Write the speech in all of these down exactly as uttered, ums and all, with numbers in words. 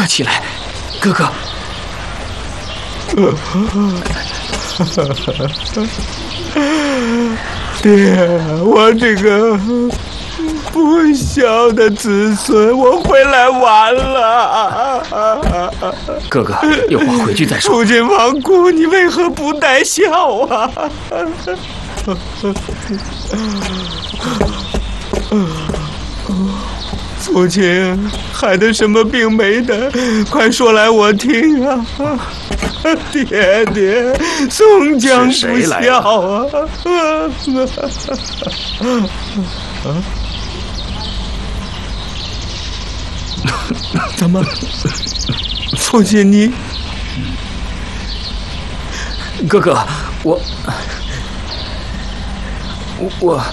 快起来，哥哥。 爹，我这个不孝的子孙，我回来晚了。 哥哥，有话回去再说。 父亲亡故，你为何不带孝啊？父亲害得什么病没得？快说来我听啊！爹爹，宋江不孝啊！怎么，父亲你？ 哥哥，我我我。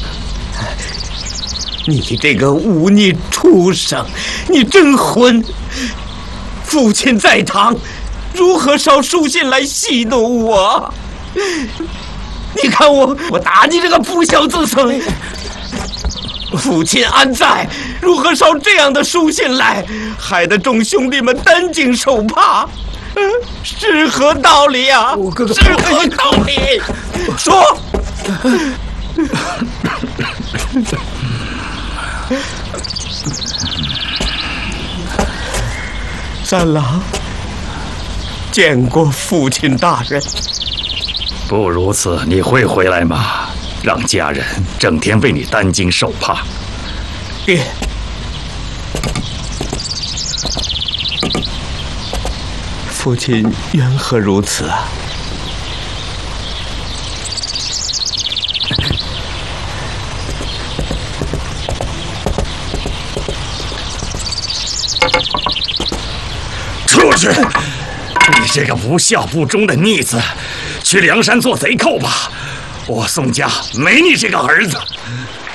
你这个忤逆畜生，你真混！父亲在堂，如何捎书信来戏弄我？你看我，我打你这个不孝子孙！父亲安在，如何捎这样的书信来，害得众兄弟们担惊受怕？是何道理啊？ 哥哥， 是何道理？说。三郎见过父亲大人。 不如此，你会回来吗？让家人整天为你担惊受怕。 爹，父亲缘何如此啊？ 出去！你这个不孝不忠的逆子，去梁山做贼寇吧！我宋家没你这个儿子。